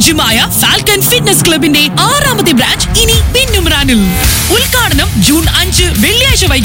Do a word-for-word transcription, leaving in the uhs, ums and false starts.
ജിമായ falcon fitness ക്ലബിന്റെ ആറാമത്തെ branch ഇനി പിന്നുമ്രാനിൽ. ഉദ്ഘാടനം ജൂൺ അഞ്ച് വെള്ളിയാഴ്ച വൈകിട്ട്